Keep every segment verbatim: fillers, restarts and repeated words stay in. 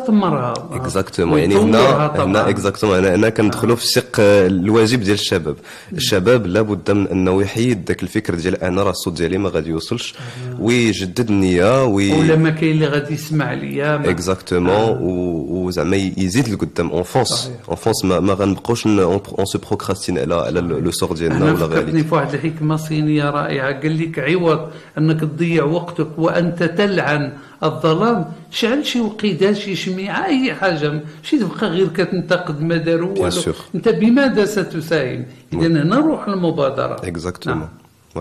يستثمرها اكزاكتومون. يعني هنا هنا اكزاكتومون هنا, هنا كندخلوا في الشق الواجب ديال الشباب. الشباب لابد من انه يحيد ذاك الفكر ديال انا راه الصوت ديالي ما غادي يوصلش ويجدد النيه وي... ولا ما كاين اللي غادي يسمع ليا اكزاكتومون آه. وزعما يزيد لقدام اونفونس اونفونس ما, ما غنبقاوش اون سو بروكراستين على على لو سور ديالنا ولا غير. فكرتني في واحد الحكمه صينيه رائعه، قال لك عوض انك تضيع وقتك وانت تلعن الظلام شعل شي وقيده شي شميعه اي حاجه، ماشي تبقى غير كتنتقد ما داروا، انت بماذا ستساهم؟ اذا هنا روح المبادره. اكزاكتومون وي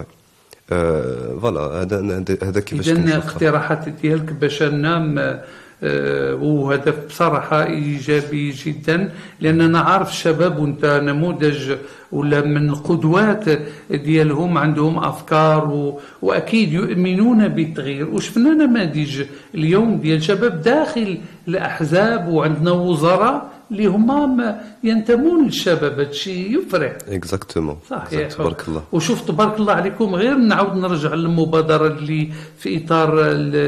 فوالا. هذا هذا كيفاش كنشوف. اذا اقتراحات ديالك باش ننام أه وهذا بصراحة إيجابي جدا، لأن أنا عارف الشباب وأنت نموذج ولا من القدوات ديالهم، عندهم أفكار و... وأكيد يؤمنون بالتغيير. وشفنا نماذج اليوم ديال شباب داخل الأحزاب، وعندنا وزراء اللي هما ينتمون للشباب. هادشي يفرح. اكزاكتومون صحيح. تبارك الله. وشوف تبارك الله عليكم. غير نعاود نرجع للمبادرة اللي في إطار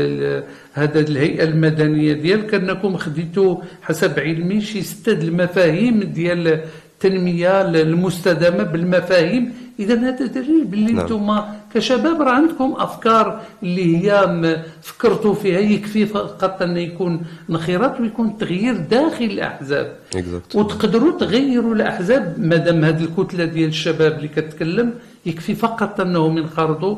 هذا الهيئة المدنية ديالك، أنكم خديتوا حسب علمي شي ستة المفاهيم ديال التنمية المستدامة بالمفاهيم. إذا هذا دليل باللي نعم. انتم كشباب راه عندكم أفكار اللي هي فكرتوا فيها. يكفي فقط أن يكون انخراط ويكون تغيير داخل الأحزاب exactly. وتقدروا تغيروا الأحزاب مادام هذه الكتلة ديال الشباب اللي كتكلم. يكفي فقط أنهم ينخرطوا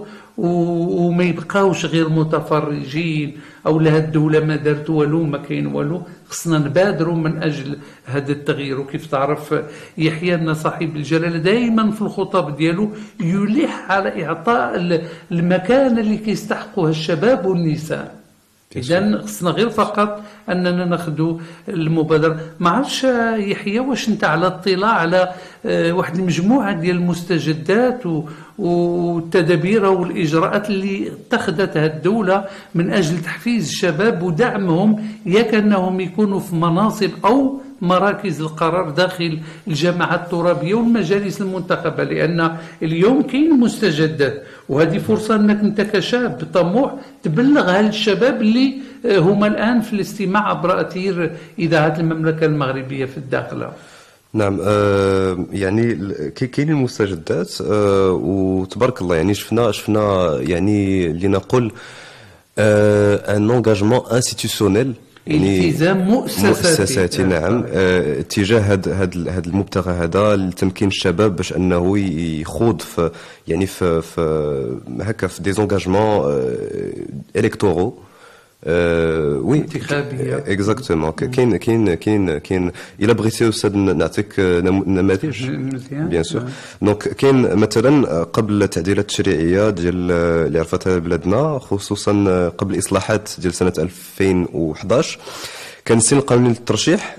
وما يبقاوش غير متفرجين أو لا الدولة ما دارت والو ما كاين والو. خصنا نبادروا من أجل هذا التغيير. وكيف تعرف يحيى صاحب الجلالة دائما في الخطب ديالو يلح على إعطاء المكان اللي كيستحقوها الشباب والنساء. إذن خصنا غير فقط أننا ناخذوا المبادرة. ما عرفش يحيى واش أنت على اطلاع على واحد المجموعة ديال المستجدات والتدابير والإجراءات اللي اتخذتها الدولة من أجل تحفيز الشباب ودعمهم، ياك أنهم يكونوا في مناصب أو مراكز القرار داخل الجماعات الترابية والمجالس المنتخبة، لأن اليوم كاين مستجدات. وهذه فرصة أنك أنت كشاب طموح تبلغها للشباب اللي هما الآن في الاستماع عبر أثير إذاعة المملكة المغربية في الداخلة. نعم آه يعني كاين المستجدات آه وتبارك الله. يعني شفنا شفنا يعني لنقول آه ان انغاجمون انستيتيوشنيل، يعني التزام مؤسساتي, مؤسساتي نعم آه تجاه هذا هذا هذا المبتغى هذا لتمكين الشباب باش انه يخوض في يعني في في هكا في دي زونغاجمون آه الكتورو وي انتخابيه. اكزاكتومون. كاين كاين كاين كاين الا بغيتي استاذ نعطيك نماذج بيان سور. دونك كاين مثلا قبل التعديلات التشريعيه ديال اللي عرفتها بلادنا، خصوصا قبل الاصلاحات ديال سنه ألفين وإحداش، كان سن القانوني للترشيح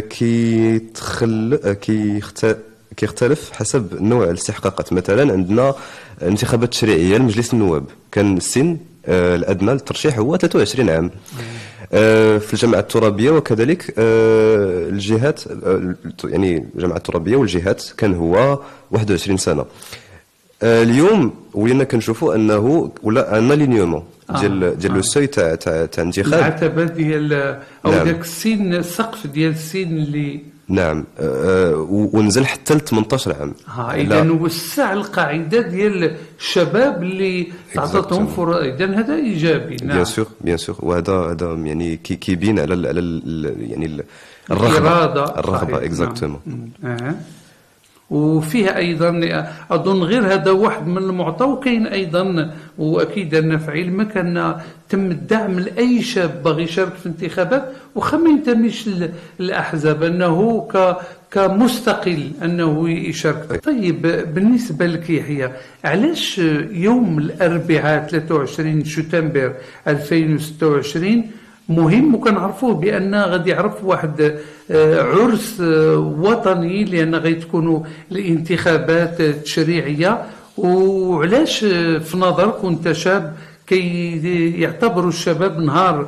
كيتخل كيخت كيختلف حسب نوع الاستحقاقات. مثلا عندنا انتخابات تشريعيه لمجلس النواب كان السن الأدنى للترشيح هو ثلاثة وعشرين عام. في الجماعة الترابية وكذلك الجهات، يعني الجماعة الترابية والجهات كان هو واحد وعشرين سنة. اليوم ولينا كنشوفوا أنه ولا ان الينيومون ديال ديال لو سوي تاع تاع تاع انتخاب العتبة ديال أو نعم. داك السن السقف ديال السن اللي نعم أه ونزل حتى ل ثمانية عشر عام. ها اذا وسع القاعده ديال الشباب اللي تعطاتهم فرص. اذا هذا ايجابي. نعم بيان سور بيان سور. وهذا هذا يعني كيبين على على يعني الرغبه الرغبه اكزاكتومون. نعم. وفيها ايضا اظن غير هذا واحد من المعطى. وكاين ايضا واكيد ان في علمك ان تم الدعم لاي شاب باغي يشارك في انتخابات وخا ما ينتميش للاحزاب، انه ك كمستقل انه يشارك. طيب بالنسبه لك يحيى، علاش يوم الاربعاء ثلاثة وعشرين شتنبر ألفين وستة وعشرين مهم؟ وكنعرفوه بان غادي يعرف واحد عرس وطني لان غيتكونوا الانتخابات التشريعيه. وعلاش في نظرك وانت شاب كي يعتبروا الشباب نهار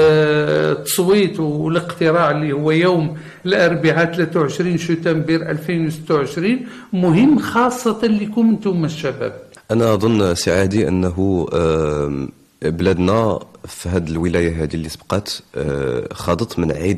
التصويت والاقتراع اللي هو يوم الاربعاء ثلاثة وعشرين شتنبر ألفين وستة وعشرين مهم خاصه لكم انتم الشباب؟ انا اظن سعادي انه بلادنا في هذه الولايه هذه اللي سبقات خاضت من عده